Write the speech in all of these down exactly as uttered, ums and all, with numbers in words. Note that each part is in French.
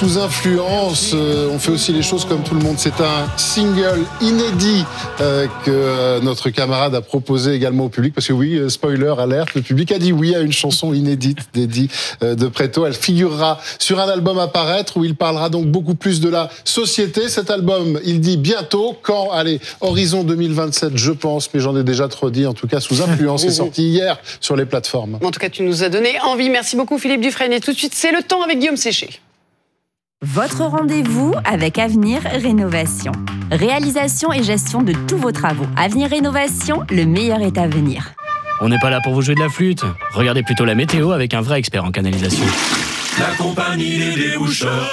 sous influence. Euh, on fait aussi les choses comme tout le monde. C'est un single inédit euh, que euh, notre camarade a proposé également au public. Parce que oui, euh, spoiler, alerte, le public a dit oui à une chanson inédite d'Eddie euh, de Pretto. Elle figurera sur un album à paraître où il parlera donc beaucoup plus de la société. Cet album, il dit bientôt, quand, allez, horizon deux mille vingt-sept, je pense, mais j'en ai déjà trop dit, en tout cas sous influence. C'est sorti hier sur les plateformes. En tout cas, tu nous as donné envie. Merci beaucoup Philippe Dufresne. Et tout de suite, c'est le temps avec Guillaume Séché. Votre rendez-vous avec Avenir Rénovation. Réalisation et gestion de tous vos travaux. Avenir Rénovation, le meilleur est à venir. On n'est pas là pour vous jouer de la flûte. Regardez plutôt la météo avec un vrai expert en canalisation. La compagnie des déboucheurs.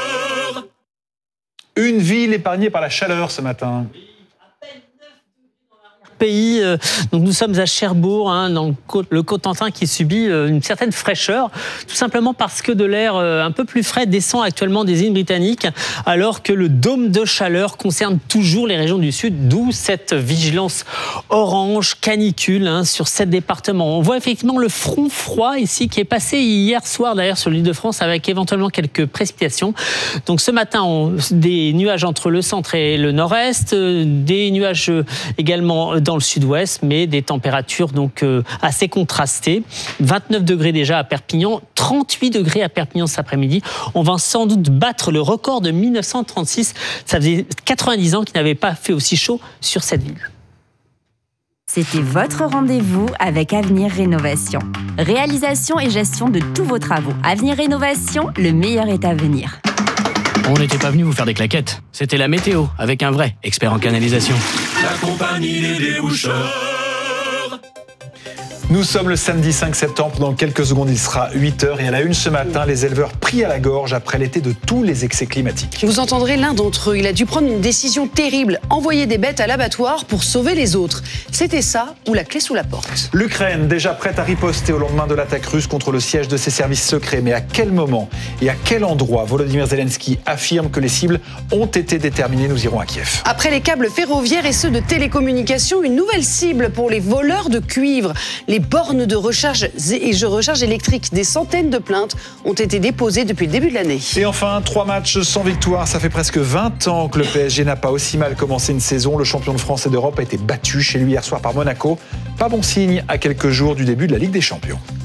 Une ville épargnée par la chaleur ce matin. Pays. Donc nous sommes à Cherbourg, hein, dans le Cotentin qui subit une certaine fraîcheur, tout simplement parce que de l'air un peu plus frais descend actuellement des îles britanniques, alors que le dôme de chaleur concerne toujours les régions du sud, d'où cette vigilance orange canicule hein, sur sept départements. On voit effectivement le front froid ici qui est passé hier soir d'ailleurs sur l'Île-de-France avec éventuellement quelques précipitations. Donc ce matin, on, des nuages entre le centre et le nord-est, des nuages également dans dans le sud-ouest, mais des températures donc euh, assez contrastées. vingt-neuf degrés déjà à Perpignan, trente-huit degrés à Perpignan cet après-midi. On va sans doute battre le record de mille neuf cent trente-six. Ça faisait quatre-vingt-dix ans qu'il n'avait pas fait aussi chaud sur cette ville. C'était votre rendez-vous avec Avenir Rénovation. Réalisation et gestion de tous vos travaux. Avenir Rénovation, le meilleur est à venir. On n'était pas venu vous faire des claquettes. C'était la météo, avec un vrai expert en canalisation. La compagnie des déboucheurs. Nous sommes le samedi cinq septembre, dans quelques secondes il sera huit heures et à la une ce matin, les éleveurs pris à la gorge après l'été de tous les excès climatiques. Vous entendrez l'un d'entre eux, il a dû prendre une décision terrible, envoyer des bêtes à l'abattoir pour sauver les autres. C'était ça ou la clé sous la porte. L'Ukraine, déjà prête à riposter au lendemain de l'attaque russe contre le siège de ses services secrets. Mais à quel moment et à quel endroit Volodymyr Zelensky affirme que les cibles ont été déterminées? Nous irons à Kiev. Après les câbles ferroviaires et ceux de télécommunications, une nouvelle cible pour les voleurs de cuivre. Les bornes de recharge et de recharge électrique. Des centaines de plaintes ont été déposées depuis le début de l'année. Et enfin, trois matchs sans victoire. Ça fait presque vingt ans que le P S G n'a pas aussi mal commencé une saison. Le champion de France et d'Europe a été battu chez lui hier soir par Monaco. Pas bon signe à quelques jours du début de la Ligue des Champions.